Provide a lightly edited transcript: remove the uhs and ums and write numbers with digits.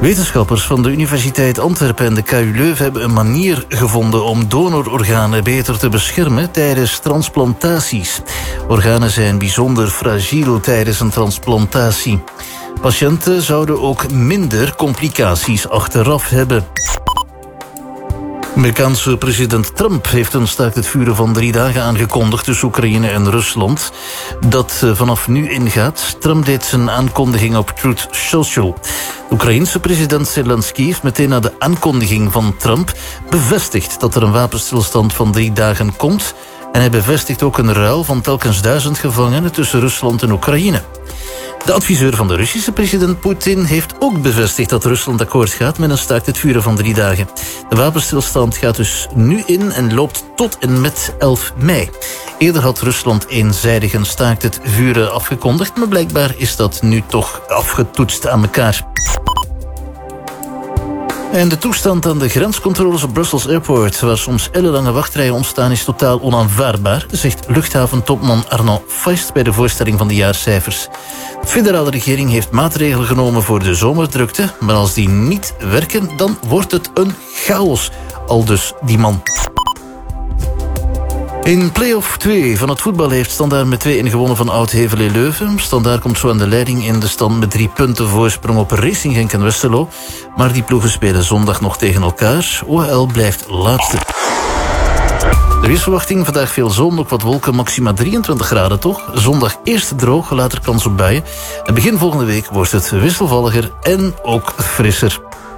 Wetenschappers van de Universiteit Antwerpen en de KU Leuven hebben een manier gevonden om donororganen beter te beschermen tijdens transplantaties. Organen zijn bijzonder fragiel tijdens een transplantatie. Patiënten zouden ook minder complicaties achteraf hebben. Amerikaanse president Trump heeft een staakt het vuren van 3 dagen aangekondigd tussen Oekraïne en Rusland. Dat vanaf nu ingaat. Trump deed zijn aankondiging op Truth Social. De Oekraïense president Zelensky heeft meteen na de aankondiging van Trump bevestigd dat er een wapenstilstand van 3 dagen komt. En hij bevestigt ook een ruil van telkens 1000 gevangenen tussen Rusland en Oekraïne. De adviseur van de Russische president Poetin heeft ook bevestigd dat Rusland akkoord gaat met een staakt het vuren van 3 dagen. De wapenstilstand gaat dus nu in en loopt tot en met 11 mei. Eerder had Rusland eenzijdig een staakt het vuren afgekondigd, maar blijkbaar is dat nu toch afgetoetst aan elkaar. En de toestand aan de grenscontroles op Brussels Airport, waar soms ellenlange wachtrijen ontstaan, is totaal onaanvaardbaar, zegt luchthaventopman Arnaud Feist bij de voorstelling van de jaarcijfers. De federale regering heeft maatregelen genomen voor de zomerdrukte, maar als die niet werken, dan wordt het een chaos. Aldus die man. In play-off 2 van het voetbal heeft Standaard met 2-1 gewonnen van Oud-Heverlee Leuven. Standaard komt zo aan de leiding in de stand met 3 punten voorsprong op Racing Genk en Westerlo. Maar die ploegen spelen zondag nog tegen elkaar. OHL blijft laatste. De weersverwachting, vandaag veel zon, ook wat wolken, maxima 23 graden toch. Zondag eerst droog, later kans op buien. En begin volgende week wordt het wisselvalliger en ook frisser.